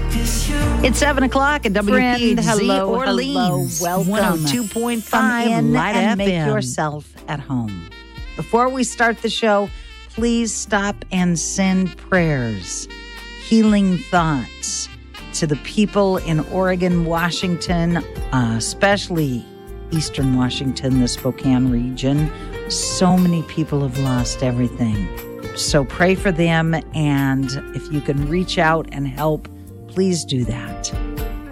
It's 7 o'clock at WPHZ hello, Orleans. welcome. 102.5 Come in Light and FM. make yourself at home. Before we start the show, please stop and send prayers, healing thoughts to the people in Oregon, Washington, especially Eastern Washington, the Spokane region. So many people have lost everything. So pray for them, and if you can reach out and help, please do that.